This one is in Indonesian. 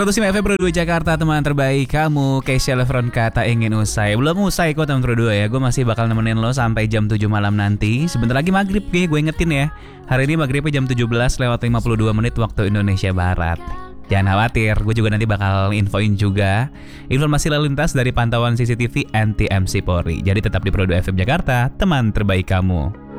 105 FM Pro 2 Jakarta, teman terbaik kamu. Keisha Lefron kata ingin usai. Belum usai kok teman Pro 2 ya. Gue masih bakal nemenin lo sampai jam 7 malam nanti. Sebentar lagi maghrib nih, gue ingetin ya. Hari ini maghribnya jam 17:52 waktu Indonesia Barat. Jangan khawatir, gue juga nanti bakal infoin juga informasi lalu lintas dari pantauan CCTV NTMC Polri. Jadi tetap di Pro 2 FM Jakarta, teman terbaik kamu.